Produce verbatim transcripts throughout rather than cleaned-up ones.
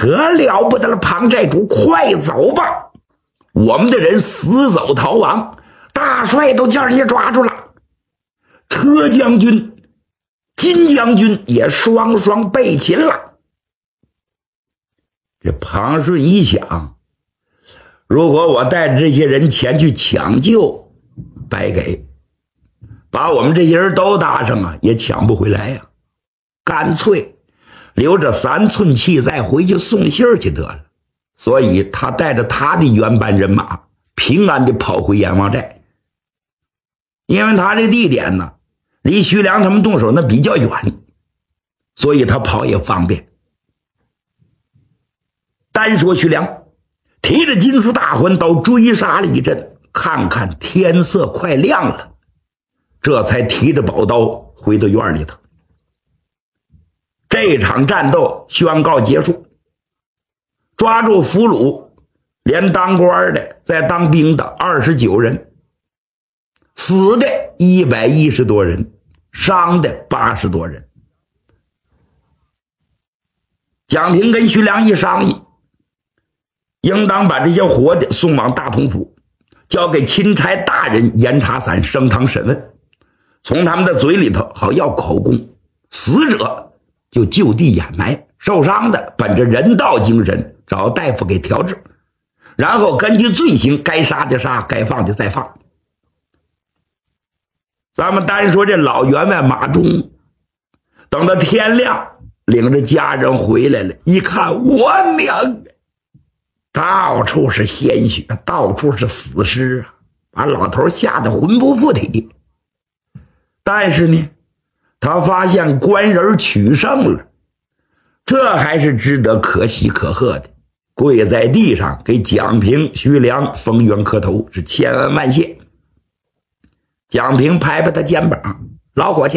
可了不得了，庞寨主，快走吧！我们的人死走逃亡，大帅都叫人家抓住了。车将军、金将军也双双被擒了。这庞顺一想，如果我带着这些人前去抢救，白给，把我们这些人都搭上啊，也抢不回来呀、啊，干脆留着三寸气再回去送信儿去得了。所以他带着他的原班人马平安地跑回阎王寨。因为他这地点呢离徐良他们动手那比较远，所以他跑也方便。单说徐良提着金丝大环刀追杀了一阵，看看天色快亮了，这才提着宝刀回到院里头。这场战斗宣告结束，抓住俘虏，连当官的在当兵的二十九人，死的一百一十多人，伤的八十多人。蒋平跟徐良一商议，应当把这些活的送往大同府，交给钦差大人严查散升堂审问，从他们的嘴里头好要口供，死者就就地掩埋，受伤的本着人道精神找大夫给调治，然后根据罪行该杀的杀，该放的再放。咱们单说这老员外马忠，等到天亮领着家人回来了，一看我娘，到处是鲜血，到处是死尸啊，把老头吓得魂不附体。但是呢他发现官人取胜了，这还是值得可喜可贺的，跪在地上给蒋平、徐良逢冤磕头，是千恩万谢。蒋平拍拍他肩膀，老伙计，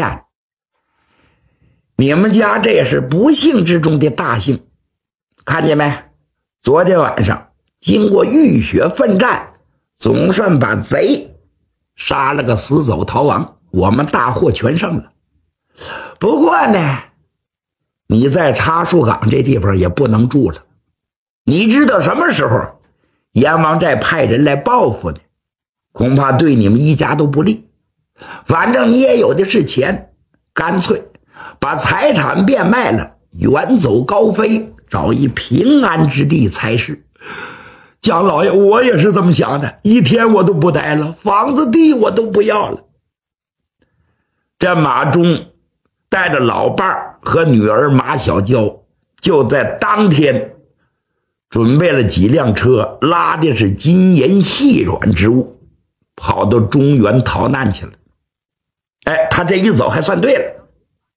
你们家这是不幸之中的大幸，看见没？昨天晚上经过浴血奋战，总算把贼杀了个死走逃亡，我们大获全胜了。不过呢，你在茶树岗这地方也不能住了，你知道什么时候阎王寨派人来报复呢？恐怕对你们一家都不利。反正你也有的是钱，干脆把财产变卖了，远走高飞，找一平安之地才是。蒋老爷，我也是这么想的，一天我都不待了，房子地我都不要了。这马忠带着老伴儿和女儿马小娇，就在当天准备了几辆车，拉的是金银细软之物，跑到中原逃难去了。哎，他这一走还算对了。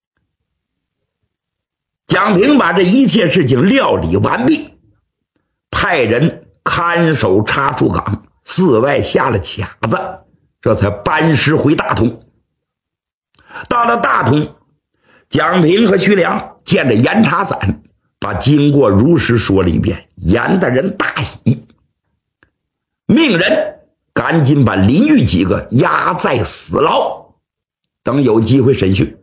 蒋平把这一切事情料理完毕，派人看守茶树岗，寺外下了卡子，这才班师回大同。到了大同，蒋平和徐良见着严查散，把经过如实说了一遍，严大人大喜，命人赶紧把林玉几个押在死牢，等有机会审讯。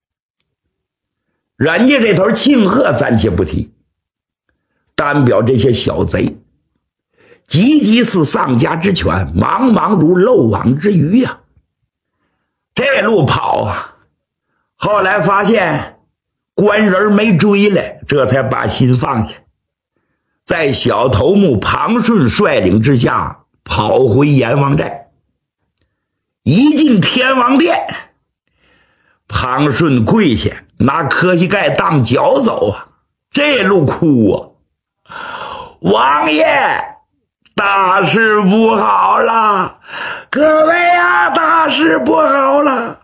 人家这头庆贺暂且不提，单表这些小贼急急似丧家之犬，茫茫如漏网之鱼呀、啊！这路跑啊，后来发现官人没追来，这才把心放下，在小头目庞顺率领之下跑回阎王寨。一进天王殿，庞顺跪下拿磕膝盖当脚走啊，这路哭啊，王爷大事不好了，各位啊，大事不好了。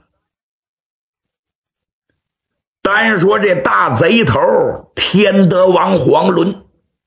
单说这大贼头天德王黄伦，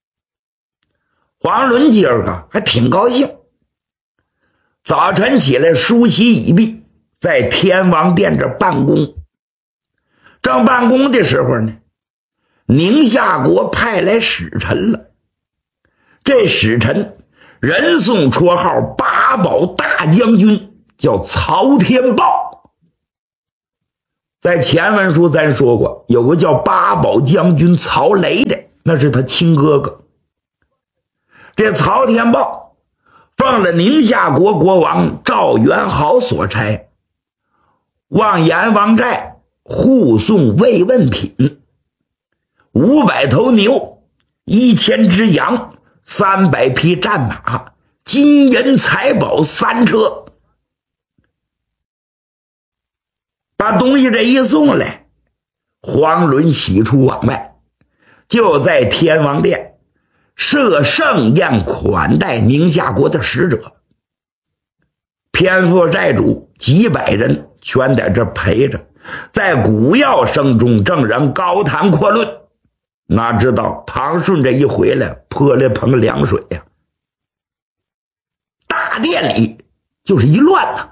黄伦今儿个还挺高兴，早晨起来梳洗已毕，在天王殿这办公。正办公的时候呢，宁夏国派来使臣了。这使臣人送绰号八宝大将军，叫曹天豹。在前文书咱说过，有个叫八宝将军曹雷的， 那是他亲哥哥。这曹天豹奉了宁夏国国王赵元豪所差，往阎王寨护送慰问品，五百头牛，一千只羊，三百匹战马，金银财宝三车。把东西这一送来，黄伦喜出望外，就在天王殿设盛宴款待宁夏国的使者。偏负寨主几百人全在这陪着，在鼓噪声中众人高谈阔论。哪知道庞顺这一回来泼了盆凉水呀、啊！大殿里就是一乱呐、啊。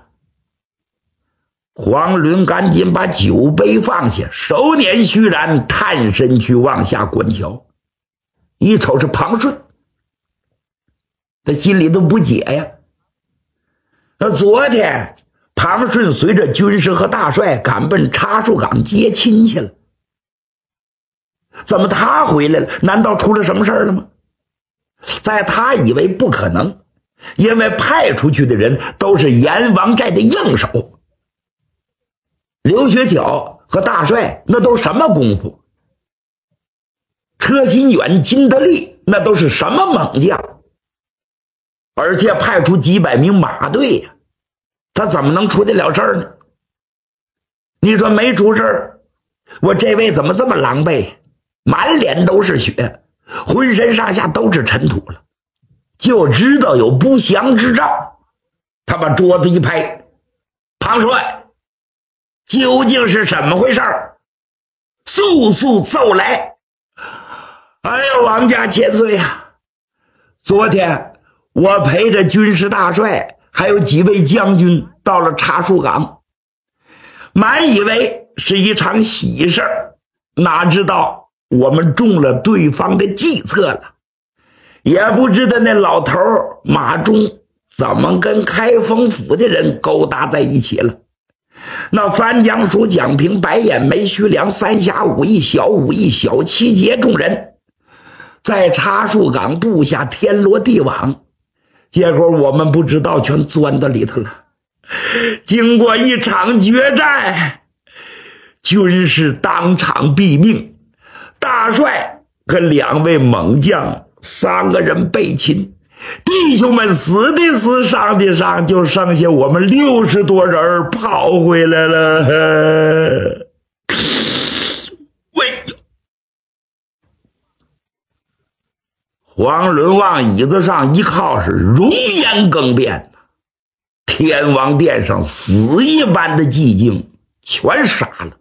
黄伦赶紧把酒杯放下，手捻虚髯，探身去往下滚瞧。一瞅是庞顺，他心里都不解呀。那昨天庞顺随着军师和大帅赶奔茶树岗接亲去了，怎么他回来了？难道出了什么事了吗？在他以为不可能，因为派出去的人都是阎王寨的硬手。刘学巧和大帅那都什么功夫？车心远、金德利那都是什么猛将？而且派出几百名马队呀、啊，他怎么能出得了事儿呢？你说没出事儿，我这位怎么这么狼狈，满脸都是血，浑身上下都是尘土了，就知道有不祥之兆。他把桌子一拍，庞帅，究竟是怎么回事？速速奏来！哎呀，王家千岁呀！昨天我陪着军师大帅还有几位将军到了茶树岗，满以为是一场喜事，哪知道我们中了对方的计策了。也不知道那老头马忠怎么跟开封府的人勾搭在一起了。那范江叔、蒋平、白眼梅、徐良、三峡武艺、小武艺、小七节众人在茶树岗布下天罗地网，结果我们不知道全钻到里头了。经过一场决战，军师当场毙命，大帅和两位猛将三个人被擒，弟兄们死的死，伤的伤，就剩下我们六十多人跑回来了。喂呦！黄伦往椅子上一靠，是容颜更变，天王殿上死一般的寂静，全傻了。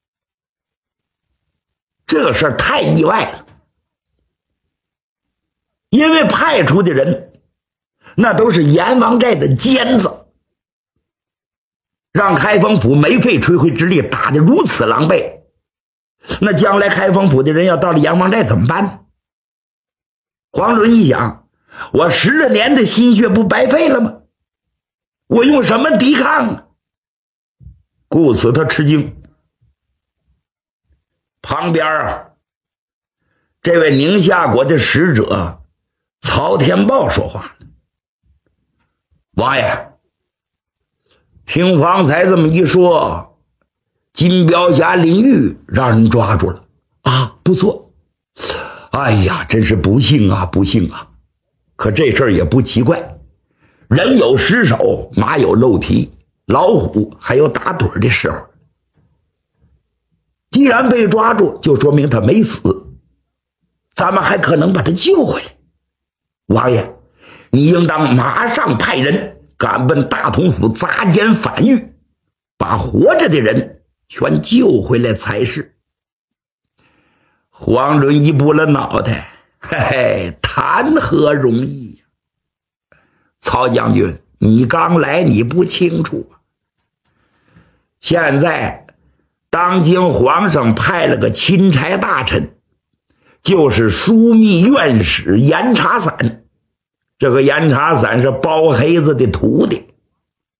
这个事儿太意外了，因为派出的人那都是阎王寨的尖子，让开封府没费吹灰之力打得如此狼狈，那将来开封府的人要到了阎王寨怎么办？黄伦一想，我十来年的心血不白费了吗？我用什么抵抗啊？故此他吃惊。旁边啊，这位宁夏国的使者曹天豹说话了：王爷，听方才这么一说，金标侠林玉让人抓住了啊，不错。哎呀，真是不幸啊，不幸啊！可这事儿也不奇怪，人有失手，马有漏蹄，老虎还有打盹的时候。既然被抓住，就说明他没死，咱们还可能把他救回来。王爷，你应当马上派人赶奔大同府砸奸反狱，把活着的人全救回来才是。黄伦一拨了脑袋，嘿嘿，谈何容易呀！曹将军，你刚来，你不清楚啊。现在当今皇上派了个钦差大臣，就是枢密院使严查散。这个严查散是包黑子的徒弟，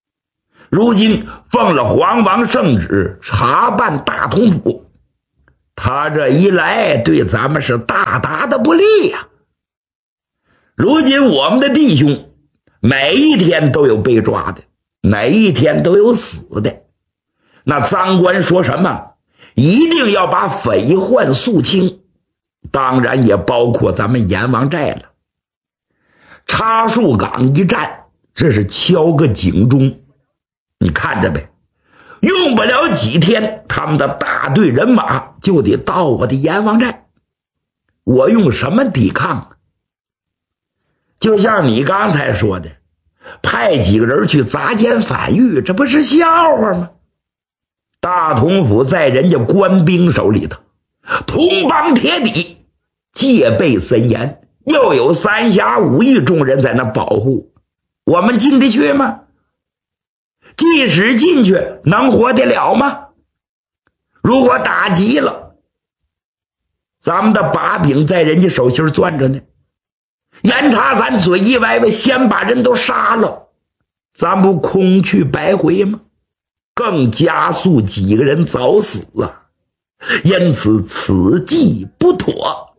如今奉了皇王圣旨查办大同府， 他这一来对咱们是大大的不利呀。如今我们的弟兄每一天都有被抓的，每一天都有死的。那赃官说什么一定要把匪患肃清，当然也包括咱们阎王寨了。插树岗一战，这是敲个警钟，你看着呗，用不了几天，他们的大队人马就得到我的阎王寨，我用什么抵抗？就像你刚才说的，派几个人去砸监反狱，这不是笑话吗？大同府在人家官兵手里头，铜帮铁底，戒备森严，又有三侠五义众人在那保护，我们进得去吗？即使进去，能活得了吗？如果打急了，咱们的把柄在人家手心攥着呢，严查咱嘴一歪歪，先把人都杀了，咱不空去白回吗？更加速几个人早死啊！因此此计不妥。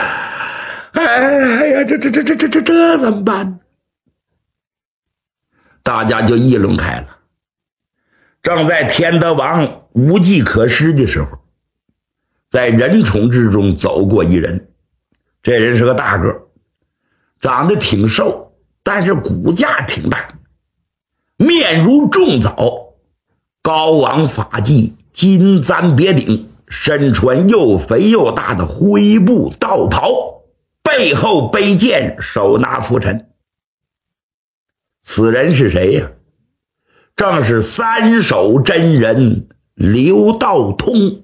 哎呀，这这这这这这这怎么办？大家就议论开了。正在天德王无计可施的时候，在人宠之中走过一人，这人是个大个，长得挺瘦，但是骨架挺大，面如重枣，高昂发髻，金簪别顶，身穿又肥又大的灰布道袍，背后背剑，手拿拂尘。此人是谁呀？正是三手真人刘道通。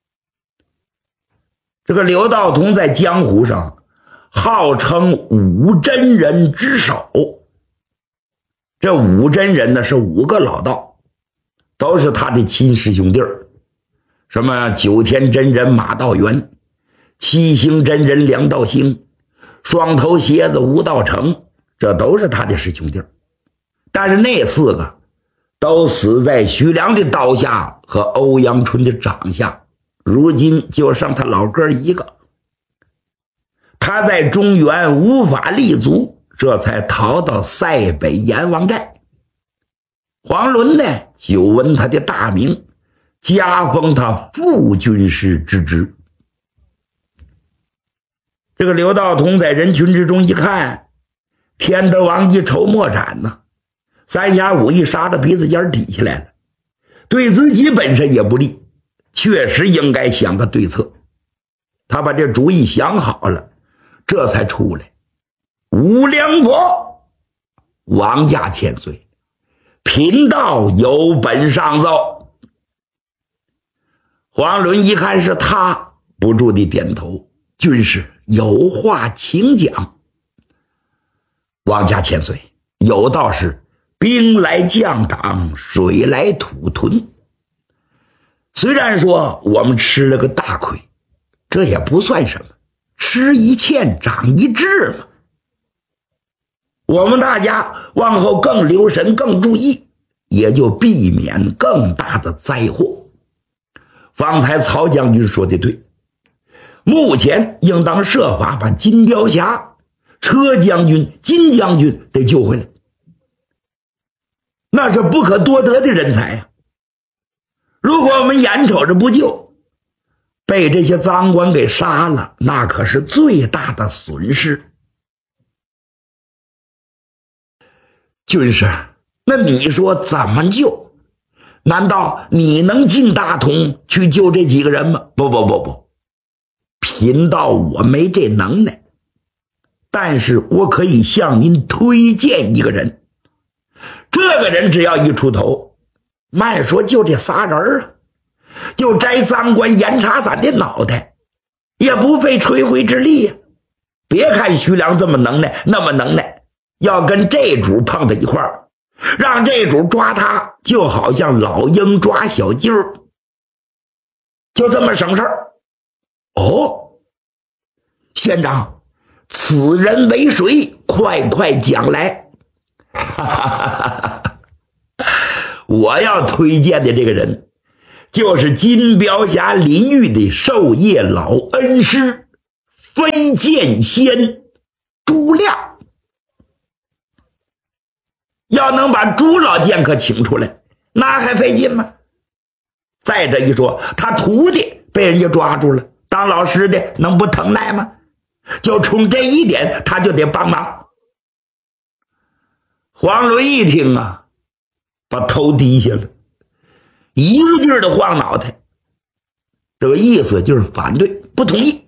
这个刘道通在江湖上号称五真人之首。这五真人呢，是五个老道，都是他的亲师兄弟儿，什么九天真人马道元，七星真人梁道兴，双头蝎子吴道成，这都是他的师兄弟儿。但是那四个都死在徐良的刀下和欧阳春的掌下，如今就剩他老哥一个。他在中原无法立足，这才逃到塞北阎王寨。黄伦呢，久闻他的大名，加封他副军师之职。这个刘道通在人群之中一看，天德王一筹莫展呢，三侠五义杀到鼻子尖底下来了，对自己本身也不利，确实应该想个对策。他把这主意想好了，这才出来。无量佛，王驾千岁，贫道有本上奏。黄伦一看是他，不住地点头，军师有话请讲。王驾千岁，有道是兵来将挡，水来土屯。虽然说我们吃了个大亏，这也不算什么，吃一堑长一智嘛。我们大家往后更留神，更注意，也就避免更大的灾祸。方才曹将军说的对，目前应当设法把金雕侠、车将军、金将军得救回来，那是不可多得的人才呀、啊。如果我们眼瞅着不救，被这些赃官给杀了，那可是最大的损失。军师，那你说怎么救？难道你能进大同去救这几个人吗？不不不不，贫道我没这能耐，但是我可以向您推荐一个人。这个人只要一出头，慢说就这仨人啊，就摘赃官严查散的脑袋，也不费吹灰之力呀、啊。别看徐良这么能耐，那么能耐，要跟这主碰到一块儿，让这主抓他，就好像老鹰抓小鸡儿，就这么省事儿。哦，县长，此人为谁？快快讲来。哈哈哈哈，我要推荐的这个人， 就是金标侠林玉的授业老恩师飞剑仙朱亮。要能把朱老剑客请出来，那还费劲吗？再者一说，他徒弟被人家抓住了，当老师的能不疼爱吗？就冲这一点他就得帮忙。黄伦一听啊，把头低下了，一个劲儿的晃脑袋，这个意思就是反对，不同意。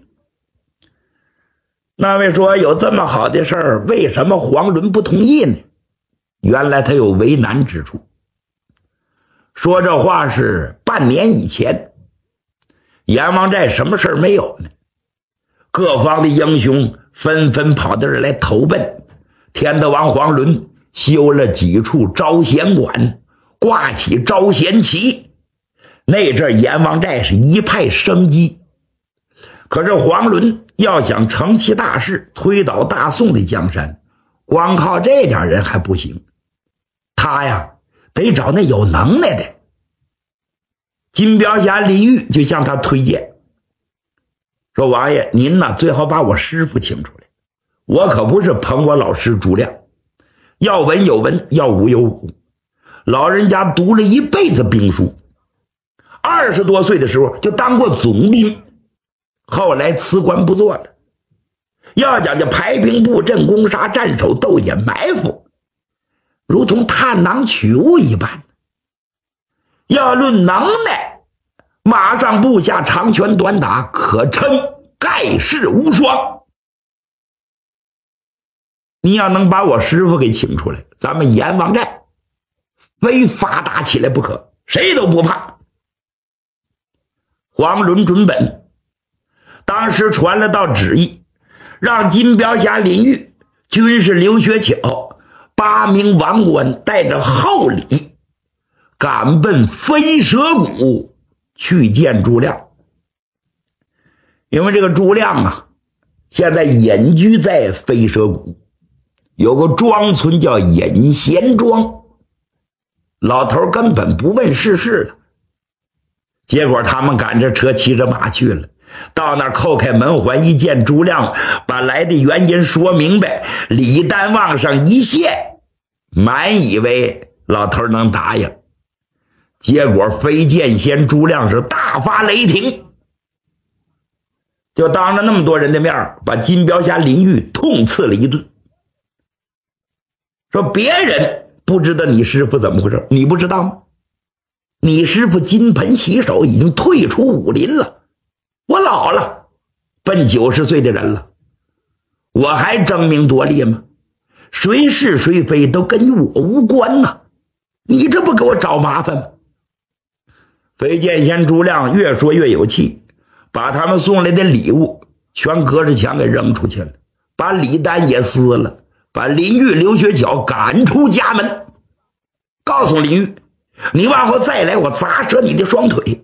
那位说，有这么好的事儿，为什么黄伦不同意呢？原来他有为难之处。说这话是半年以前，阎王寨什么事儿没有呢？各方的英雄纷纷跑到这儿来投奔。天德王黄伦修了几处招贤馆，挂起招贤旗，那阵阎王寨是一派生机。可是黄伦要想成其大事，推倒大宋的江山，光靠这点人还不行，他呀得找那有能耐的。金标侠林玉就向他推荐说，王爷您呢最好把我师父请出来，我可不是捧我老师朱亮，要文有文，要武有武，老人家读了一辈子兵书，二十多岁的时候就当过总兵，后来辞官不做了。要讲这排兵布阵、攻杀、战守、斗掩、埋伏，如同探囊取物一般。要论能耐，马上布下长拳短打，可称盖世无双。你要能把我师父给请出来，咱们阎王寨非发达起来不可，谁都不怕。黄伦准本当时传了道旨意，让金标侠林玉、军师刘学巧八名王官带着厚礼赶奔飞蛇谷去见朱亮。因为这个朱亮啊，现在隐居在飞蛇谷，有个庄村叫隐贤庄，老头根本不问世事了。结果他们赶着车骑着马去了，到那儿叩开门环，一见朱亮，把来的原因说明白，礼单往上一献，满以为老头能答应。结果飞剑仙朱亮是大发雷霆，就当着那么多人的面把金标侠林玉痛刺了一顿，说别人不知道你师父怎么回事，你不知道吗？你师父金盆洗手，已经退出武林了，我老了，奔九十岁的人了，我还争名夺利吗？谁是谁非都跟我无关呐，你这不给我找麻烦吗？飞剑仙朱亮越说越有气，把他们送来的礼物全隔着墙给扔出去了，把礼单也撕了，把林玉、刘学巧赶出家门，告诉林玉，你往后再来，我砸折你的双腿。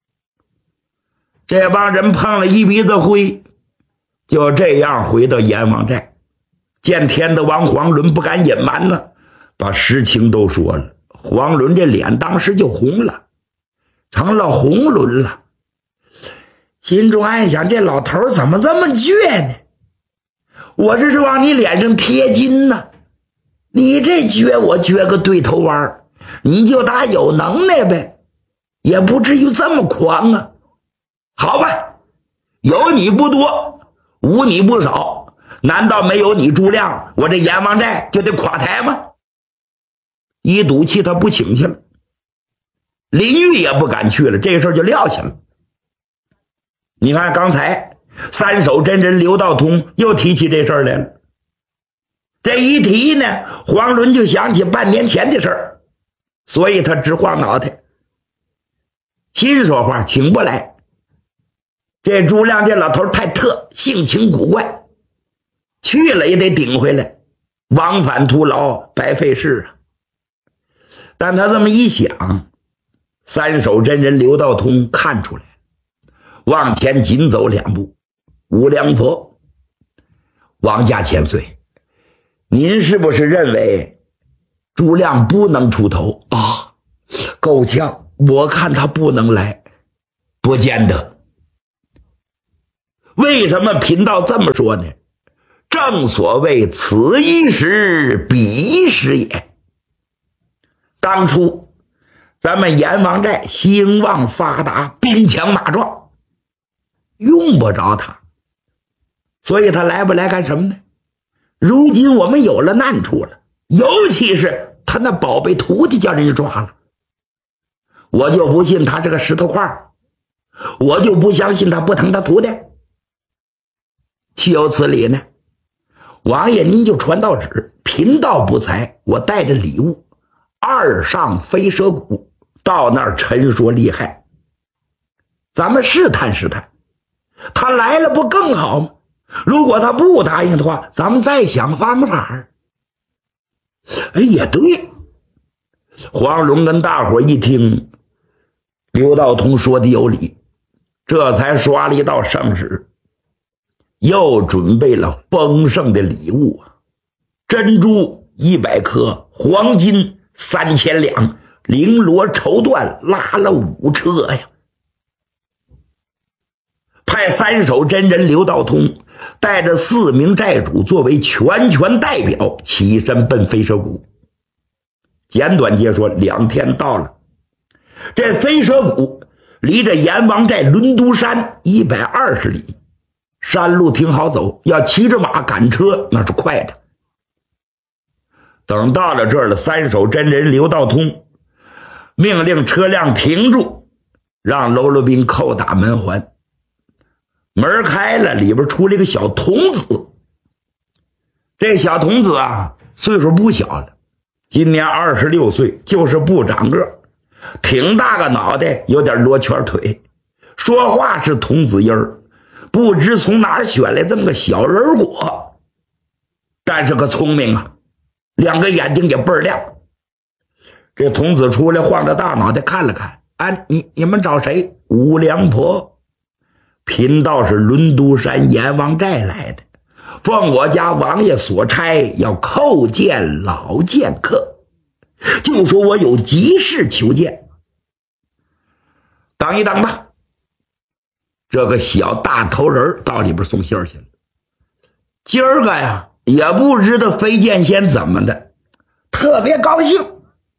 这帮人碰了一鼻子灰，就这样回到阎王寨，见天德王黄伦不敢隐瞒呢，把实情都说了。黄伦这脸当时就红了，成了红轮了，心中暗想，这老头怎么这么倔呢？我这是往你脸上贴金呢，你这撅我撅个对头弯，你就打有能耐呗，也不至于这么狂啊。好吧，有你不多，无你不少，难道没有你朱亮，我这阎王寨就得垮台吗？一赌气他不请去了，林玉也不敢去了，这事儿就撂下了。你看刚才三手真人刘道通又提起这事儿来了，这一提呢，黄伦就想起半年前的事儿，所以他直晃脑袋，心说话请不来。这朱亮这老头太特，性情古怪，去了也得顶回来，往返徒劳，白费事啊。但他这么一想，三手真人刘道通看出来，往前紧走两步。无量佛，王家千岁，您是不是认为朱亮不能出头啊？够呛， 我看他不能来。不见得。为什么贫道这么说呢？正所谓此一时彼一时也。当初咱们阎王寨兴旺发达，兵强马壮，用不着他，所以他来不来干什么呢？如今我们有了难处了，尤其是他那宝贝徒弟叫人家抓了，我就不信他是个石头块，我就不相信他不疼他徒弟。岂有此理呢？王爷您就传道旨，贫道不才，我带着礼物二上飞蛇谷，到那儿陈说厉害，咱们试探试探，他来了不更好吗？如果他不答应的话，咱们再想方法。哎，也对。黄龙跟大伙一听刘道通说的有理，这才刷了一道圣旨，又准备了丰盛的礼物，珍珠一百颗，黄金三千两，绫罗绸缎拉了五车呀。派三手真人刘道通带着四名寨主作为全权代表起身奔飞蛇谷。简短截说，两天到了，这飞蛇谷离着阎王寨轮都山一百二十里，山路挺好走，要骑着马赶车那是快的。等到了这儿了，三手真人刘道通命令车辆停住，让喽啰兵叩打门环。门开了，里边出了一个小童子。这小童子啊，岁数不小了，今年二十六岁，就是不长个，挺大个脑袋，有点罗圈腿，说话是童子音儿，不知从哪儿选来这么个小人果，但是可聪明啊，两个眼睛也倍儿亮。这童子出来晃着大脑袋看了看，啊，你你们找谁？五娘婆。贫道是轮都山阎王寨来的，奉我家王爷所差，要叩见老剑客，就说我有急事求见。等一等吧。这个小大头人到里边送信去了。今儿个呀，也不知道飞剑仙怎么的，特别高兴，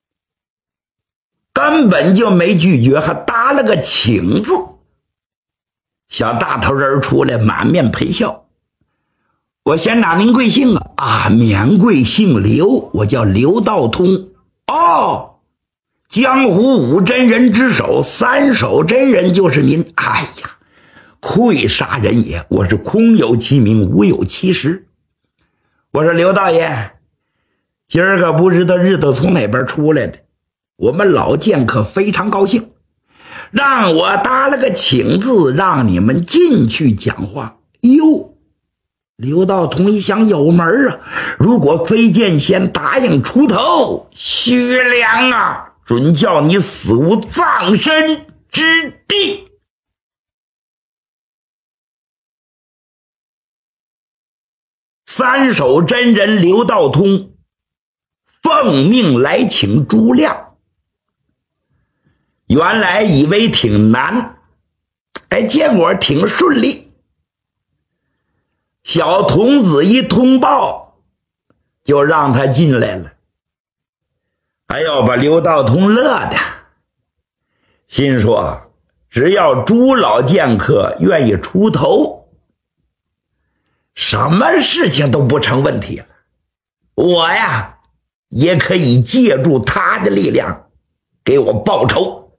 根本就没拒绝，还搭了个请字。小大头人出来满面陪笑，我先打您贵姓啊？啊，免贵姓刘，我叫刘道通。哦，江湖五真人之首三手真人就是您。哎呀，愧杀人也，我是空有其名无有其实。我说刘大爷，今儿个不知道日头从哪边出来的，我们老剑客非常高兴，让我搭了个请字，让你们进去讲话。哟，刘道通一想有门啊，如果飞剑仙答应出头，徐良啊，准叫你死无葬身之地。三手真人刘道通奉命来请朱亮，原来以为挺难，哎，结果挺顺利。小童子一通报，就让他进来了。哎呦，把刘道通乐的，心说只要朱老剑客愿意出头，什么事情都不成问题了。我呀，也可以借助他的力量给我报仇。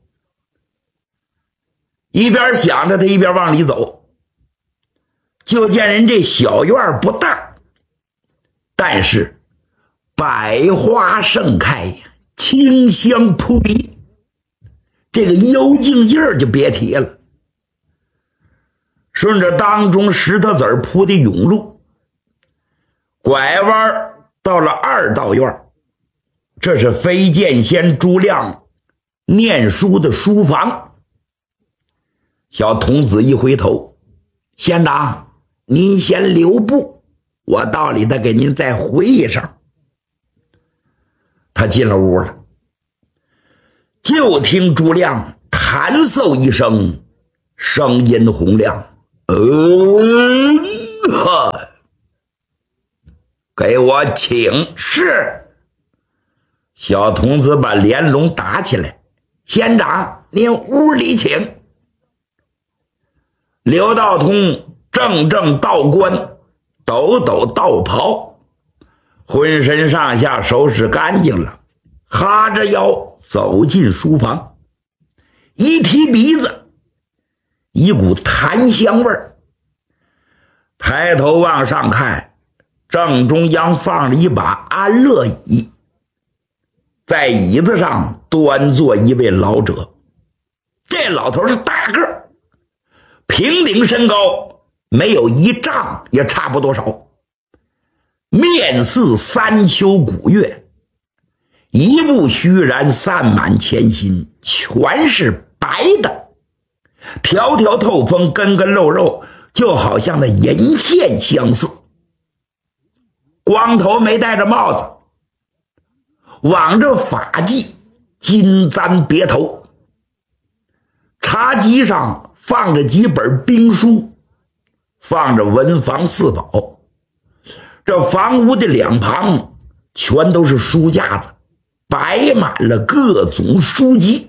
一边想着，他一边往里走，就见人这小院不大，但是百花盛开呀，清香扑鼻，这个幽静劲儿就别提了。顺着当中石头子铺的甬路，拐弯到了二道院，这是飞剑仙朱亮念书的书房。小童子一回头，仙长，您先留步，我到里头给您再回一声。他进了屋了。 就听朱亮弹嗽一声，声音洪亮，嗯哈，给我请示。小童子把帘笼打起来，县长您屋里请。刘道通正正道冠，抖抖道袍，浑身上下收拾干净了，哈着腰走进书房，一提鼻子，一股檀香味儿。抬头往上看，正中央放着一把安乐椅，在椅子上端坐一位老者。这老头是大个儿，平顶身高，没有一丈也差不多少，面似三秋古月，一步虚然散满前心，全是白的，条条透风，根根露肉，就好像那银线相似。光头没戴着帽子，挽着发髻，金簪别头，茶几上放着几本兵书，放着文房四宝。这房屋的两旁全都是书架子，摆满了各种书籍。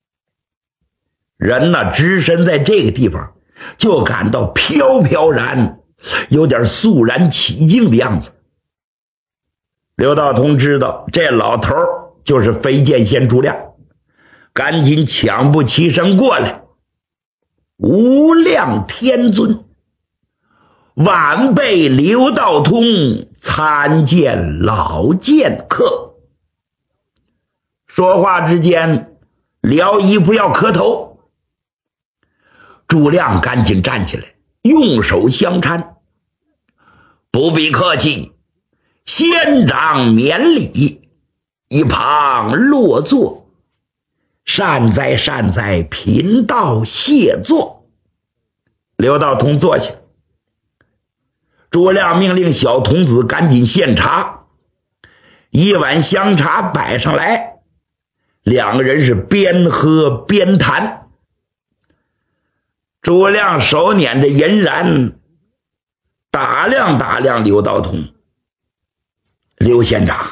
人呢，只身在这个地方，就感到飘飘然，有点肃然起敬的样子。刘道通知道这老头就是飞剑仙朱亮，赶紧抢步起身过来。无量天尊，晚辈刘道通参见老剑客。说话之间，撩衣服要磕头。朱亮赶紧站起来，用手相搀，不必客气，仙长免礼，一旁落座，善哉善哉，贫道谢座。刘道通坐下，朱亮命令小童子赶紧献茶，一碗香茶摆上来，两个人是边喝边谈。朱亮手捻着银髯，打量打量刘道通。刘县长，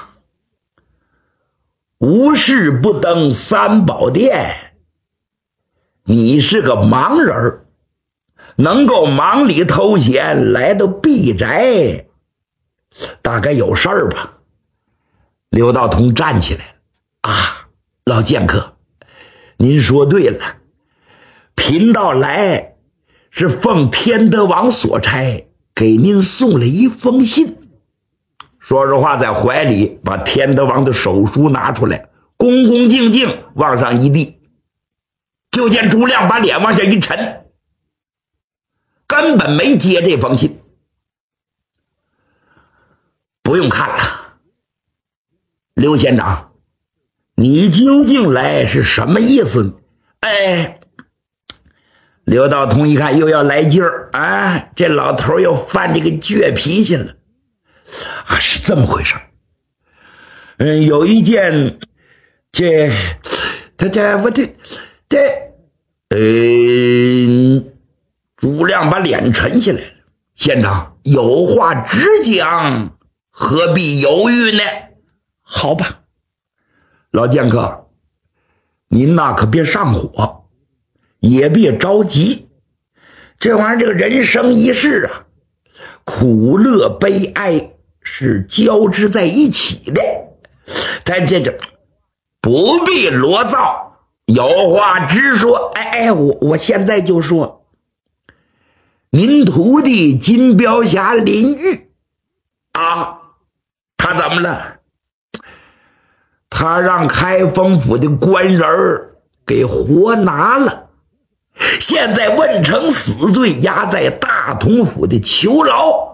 无事不登三宝殿，你是个盲人，能够忙里偷闲来到敝宅，大概有事儿吧？刘道通站起来，啊，老剑客，您说对了，贫道来是奉天德王所差，给您送了一封信。说着话，在怀里把天德王的手书拿出来，恭恭敬敬往上一递。就见朱亮把脸往下一沉，根本没接这封信。不用看了，刘县长，你究竟来是什么意思？哎，刘道通一看又要来劲儿啊，这老头又犯这个倔脾气了。啊，是这么回事。嗯，有一件，这，他这我这这，嗯，朱亮把脸沉下来了。县长有话直讲，何必犹豫呢？好吧，老剑客，您呐可别上火，也别着急。这玩意儿，这个人生一世啊，苦乐悲哀是交织在一起的，咱这这不必罗造，有话直说。哎哎，我我现在就说，您徒弟金彪侠林玉啊，他怎么了？他让开封府的官人给活拿了，现在问成死罪，押在大同府的囚牢。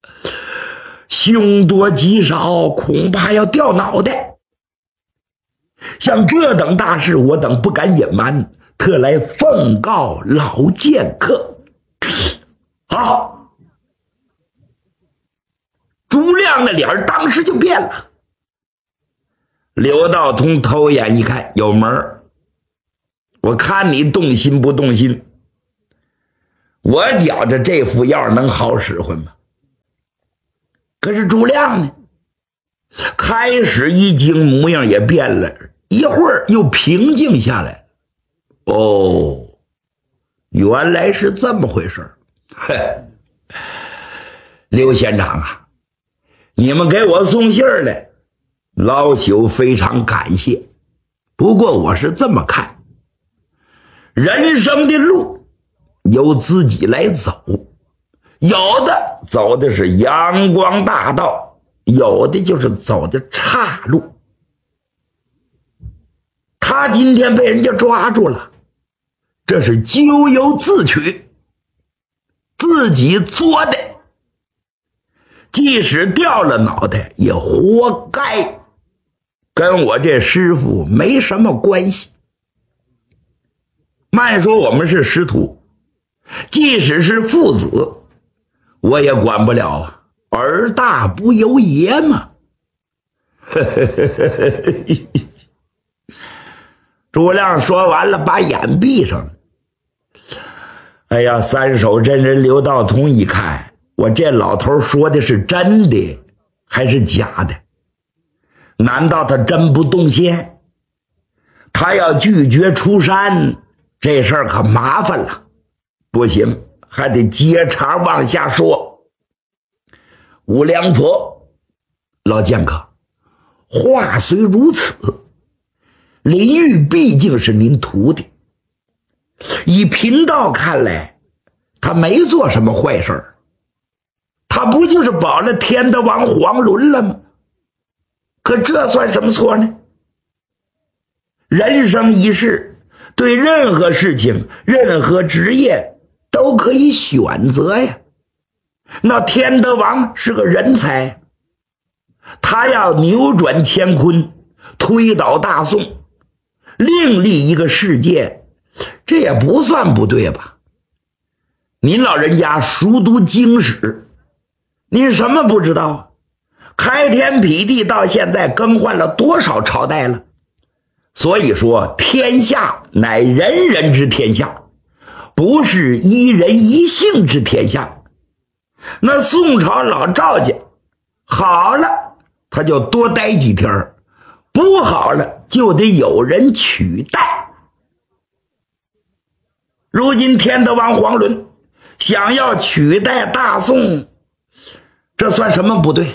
凶多吉少，恐怕要掉脑袋。像这等大事，我等不敢隐瞒，特来奉告老剑客。好，朱亮的脸当时就变了。刘道通偷眼一看，有门儿， 我看你动心不动心。我觉着这副药能好使唤吗？可是朱亮呢，开始一惊，模样也变了，一会儿又平静下来。哦，原来是这么回事。刘县长啊，你们给我送信儿来，老朽非常感谢。不过我是这么看，人生的路由自己来走，有的走的是阳光大道，有的就是走的岔路。他今天被人家抓住了，这是咎由自取，自己作的，即使掉了脑袋也活该，跟我这师傅没什么关系。慢说我们是师徒，即使是父子，我也管不了啊，儿大不由爷嘛。朱亮说完了，把眼闭上了。哎呀，三手真人刘道通一看，我这老头说的是真的还是假的？难道他真不动心？他要拒绝出山，这事儿可麻烦了。不行，还得接茬往下说。五梁佛，老剑客，话虽如此，林玉毕竟是您徒弟，以贫道看来，他没做什么坏事儿，他不就是保了天德王黄伦了吗？可这算什么错呢？人生一世，对任何事情任何职业都可以选择呀。那天德王是个人才，他要扭转乾坤，推倒大宋，另立一个世界，这也不算不对吧？您老人家熟读经史，您什么不知道？开天辟地到现在更换了多少朝代了？所以说天下乃人人之天下，不是一人一姓之天下。那宋朝老赵家好了，他就多待几天，不好了就得有人取代。如今天德王黄伦想要取代大宋，这算什么不对？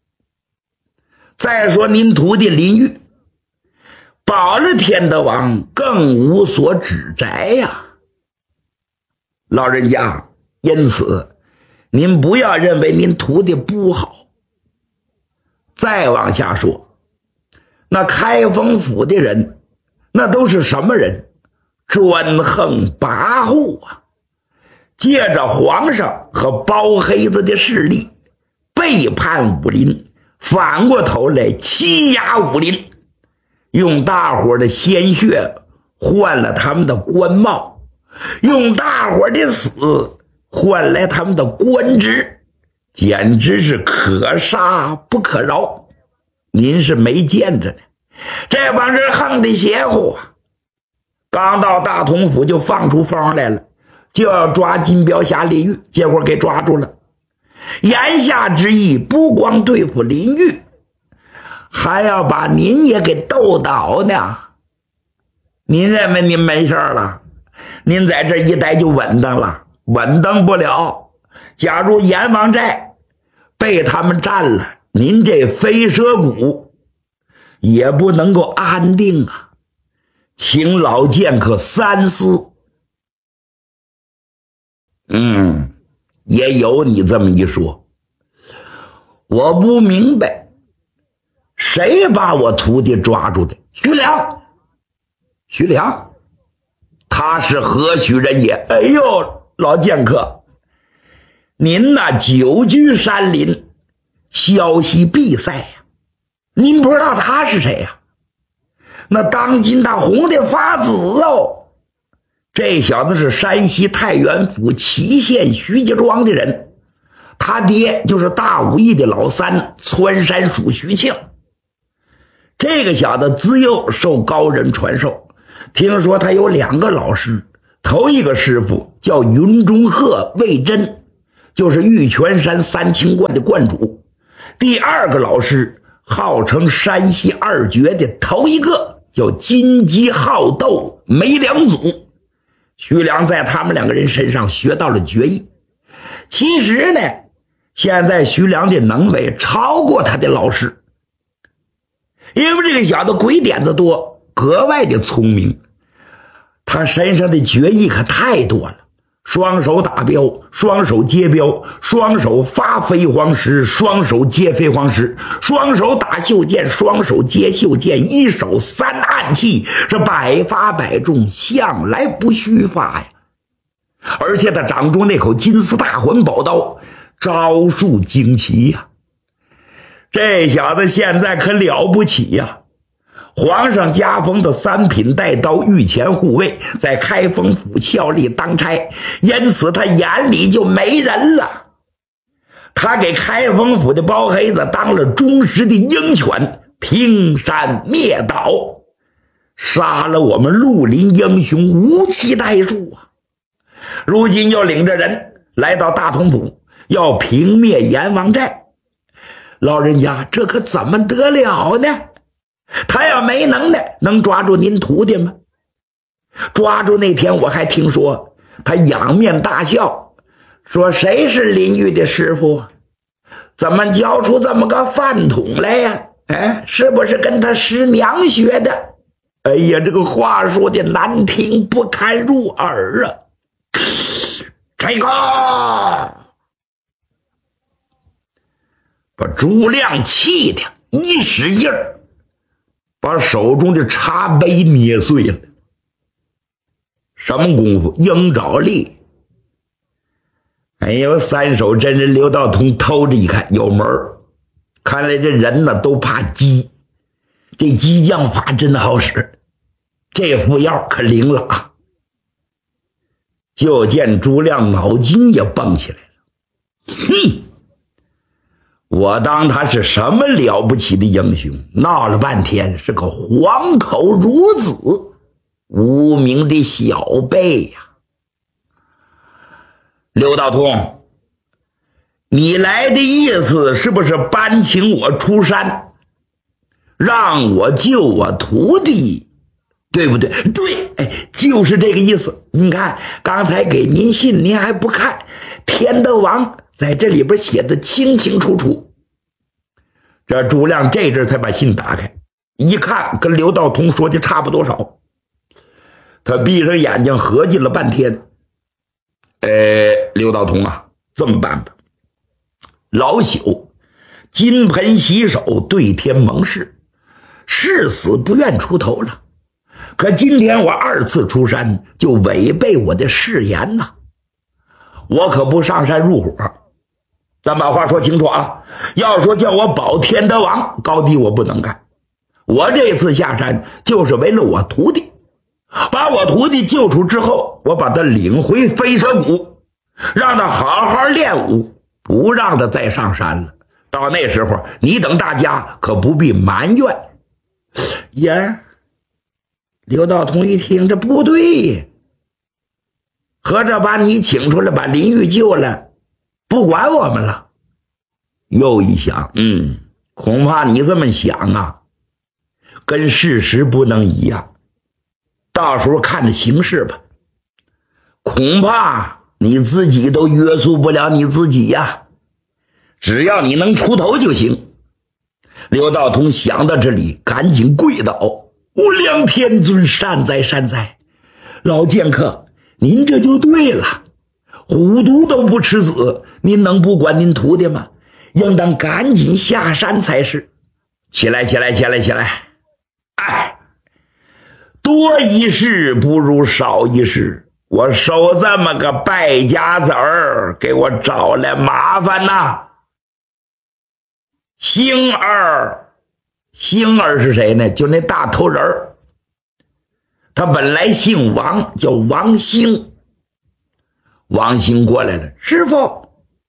再说您徒弟林玉保了天德王，更无所指摘呀。老人家，因此您不要认为您徒弟不好。再往下说，那开封府的人，那都是什么人？专横跋扈啊，借着皇上和包黑子的势力背叛武林，反过头来欺压武林，用大伙的鲜血换了他们的官帽，用大伙的死换来他们的官职，简直是可杀不可饶。您是没见着呢，这帮人横的邪乎啊！刚到大同府就放出风来了，就要抓金标侠林玉，结果给抓住了。言下之意，不光对付林玉，还要把您也给斗倒呢。您认为您没事了？您在这一待就稳当了？稳当不了。假如阎王寨被他们占了，您这飞蛇谷也不能够安定啊。请老剑客三思。嗯，也有你这么一说。我不明白，谁把我徒弟抓住的？徐良。徐良，他是何许人也？哎呦，老剑客，您那久居山林，消息必塞呀，您不知道他是谁呀？那当今他红的发紫哦，这小子是山西太原府祁县徐家庄的人，他爹就是大武艺的老三窜山鼠徐庆。这个小子自幼受高人传授， 听说他有两个老师，头一个师傅叫云中鹤魏真，就是玉泉山三清观的观主。第二个老师号称山西二绝的头一个，叫金鸡好斗梅良祖。徐良在他们两个人身上学到了绝艺。其实呢，现在徐良的能为超过他的老师，因为这个小子鬼点子多，格外的聪明。他身上的绝艺可太多了，双手打镖，双手接镖，双手发飞黄石，双手接飞黄石，双手打袖剑，双手接袖剑，一手三暗器，是百发百中，向来不虚发呀。而且他掌中那口金丝大环宝刀，招数惊奇呀。这小子现在可了不起呀！皇上加封的三品带刀御前护卫，在开封府效力当差，因此他眼里就没人了。他给开封府的包黑子当了忠实的鹰犬，平山灭岛，杀了我们绿林英雄无期代数啊！如今又领着人来到大同府，要平灭阎王寨。老人家，这可怎么得了呢？他要没能耐，能抓住您徒弟吗？抓住那天我还听说他仰面大笑，说谁是林玉的师傅？怎么教出这么个饭桶来呀？哎，是不是跟他师娘学的？哎呀，这个话说的难听不堪入耳啊！这个把朱亮气的一使劲儿，把手中的茶杯捏碎了。什么功夫？鹰爪力。哎呦，三手真人刘道通偷着一看，有门儿。看来这人呢都怕激，这激将法真好使，这副药可灵了啊！就见朱亮脑筋也蹦起来了。哼，我当他是什么了不起的英雄，闹了半天是个黄口孺子，无名的小辈呀！刘道通，你来的意思是不是搬请我出山，让我救我徒弟，对不对？对，哎，就是这个意思。你看刚才给您信您还不看，天德王在这里边写的清清楚楚。这朱亮这阵才把信打开，一看跟刘道通说的差不多少。他闭上眼睛合计了半天，呃，刘道通啊，这么办吧，老朽金盆洗手，对天盟誓，誓死不愿出头了。可今天我二次出山，就违背我的誓言呐！我可不上山入伙。咱把话说清楚啊！要说叫我保天德王，高低我不能干。我这次下山就是为了我徒弟，把我徒弟救出之后，我把他领回飞蛇谷，让他好好练武，不让他再上山了。到那时候，你等大家可不必埋怨。呀，刘道通一听，这不对，合着把你请出来，把林玉救了，不管我们了。又一想，嗯，恐怕你这么想啊，跟事实不能一样。到时候看着形势吧，恐怕你自己都约束不了你自己呀。只要你能出头就行。刘道通想到这里，赶紧跪倒：无量天尊，善哉善哉！老剑客，您这就对了，虎毒都不吃子，您能不管您徒弟吗？应当赶紧下山才是。起来起来起来起来！哎，多一事不如少一事，我收这么个败家子儿，给我找来麻烦呐！星儿，星儿是谁呢？就那大头人儿，他本来姓王，叫王兴。王兴过来了，师傅，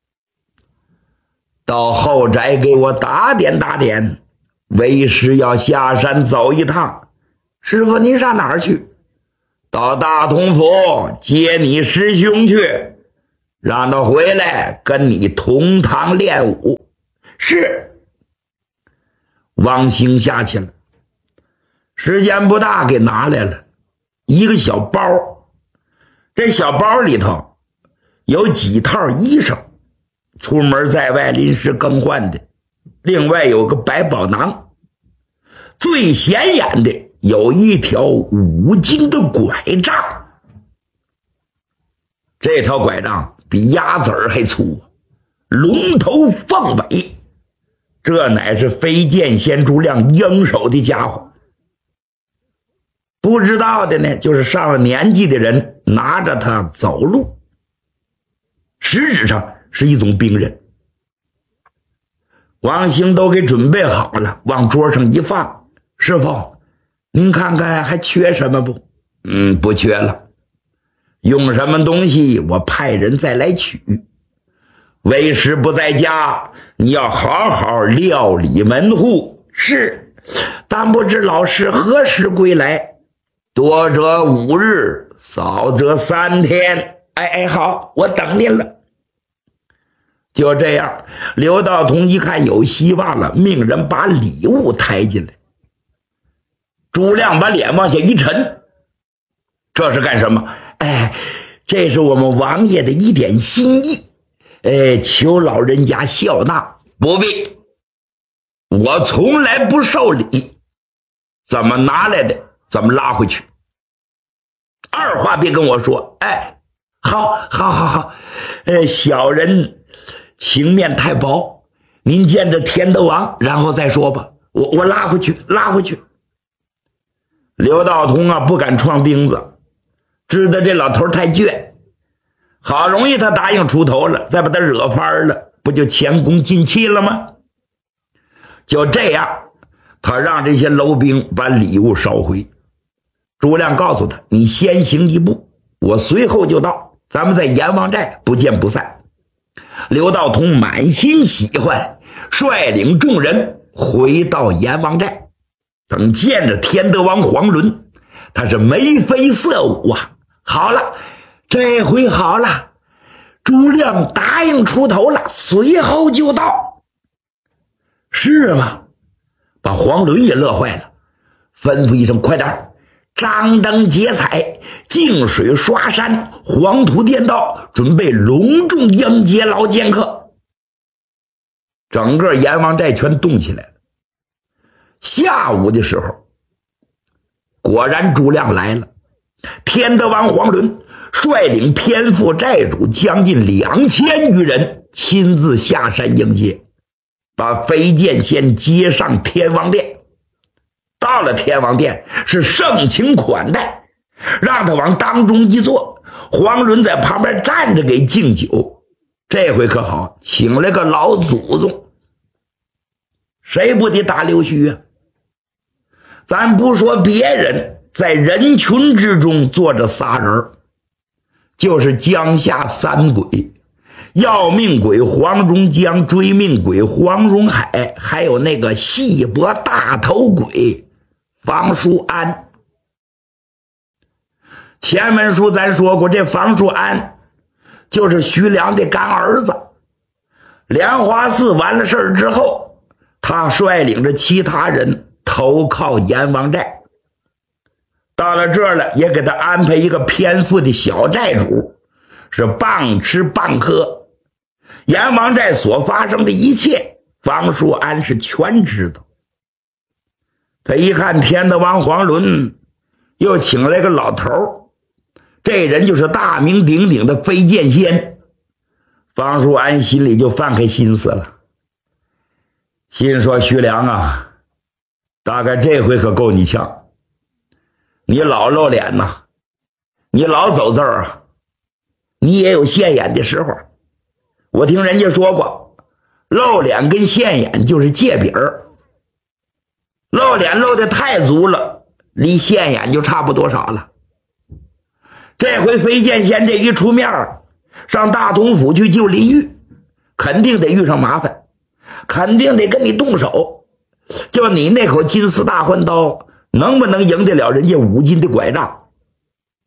到后宅给我打点打点，为师要下山走一趟。师傅，您上哪儿去？ 到大同府接你师兄去，让他回来跟你同堂练武。是。王兴下去了，时间不大，给拿来了一个小包，这小包里头有几套衣裳，出门在外临时更换的，另外有个百宝囊，最显眼的有一条五斤的拐杖。这条拐杖比鸭子儿还粗，龙头凤尾，这乃是飞剑仙诸亮应手的家伙。不知道的呢，就是上了年纪的人拿着它走路，实质上是一种兵刃。王兴都给准备好了，往桌上一放。师傅，您看看还缺什么不？嗯，不缺了。用什么东西我派人再来取。为师不在家，你要好好料理门户。是，但不知老师何时归来？多则五日，少则三天。哎哎，好，我等您了。就这样，刘道通一看有希望了，命人把礼物抬进来。朱亮把脸往下一沉，这是干什么？哎，这是我们王爷的一点心意，哎，求老人家笑纳。不必，我从来不受礼，怎么拿来的怎么拉回去，二话别跟我说。哎，好好好好，呃，小人情面太薄，您见着天德王然后再说吧，我我拉回去拉回去。刘道通啊不敢撞钉子，知道这老头太倔，好容易他答应出头了，再把他惹翻了，不就前功尽弃了吗？就这样，他让这些楼兵把礼物烧回。朱亮告诉他，你先行一步，我随后就到，咱们在阎王寨不见不散。刘道通满心喜欢，率领众人回到阎王寨。等见着天德王黄伦，他是眉飞色舞啊。好了，这回好了，朱亮答应出头了，随后就到。是吗？把黄伦也乐坏了，吩咐一声，快点张灯结彩，净水刷山，黄土垫道，准备隆重迎接老剑客。整个阎王寨全动起来了。下午的时候，果然朱亮来了，天德王黄伦率领偏父寨主将近两千余人亲自下山迎接，把飞剑仙接上天王殿。到了天王殿，是盛情款待，让他往当中一坐，黄伦在旁边站着给敬酒。这回可好，请了个老祖宗，谁不得打溜须啊？咱不说别人，在人群之中坐着仨人，就是江夏三鬼，要命鬼黄荣江，追命鬼黄荣海，还有那个细脖大头鬼房叔安。前文书咱说过，这房叔安就是徐良的干儿子。莲花寺完了事儿之后，他率领着其他人投靠阎王寨。到了这儿了，也给他安排一个偏富的小寨主，是棒吃棒喝。阎王寨所发生的一切，房叔安是全知道。他一看天德王黄伦又请来个老头，这人就是大名鼎鼎的飞剑仙。房叔安心里就犯开心思了，心说徐良啊，大概这回可够你呛，你老露脸呐，你老走字儿啊，你也有现眼的时候。我听人家说过，露脸跟现眼就是借饼儿，露脸露得太足了，离现眼就差不多少了。这回飞剑仙这一出面，上大同府去救林玉，肯定得遇上麻烦，肯定得跟你动手。就你那口金丝大环刀，能不能赢得了人家五斤的拐杖？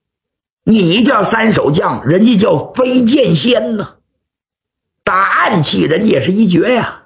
你叫三手将，人家叫飞剑仙呢，打暗器人家也是一绝呀。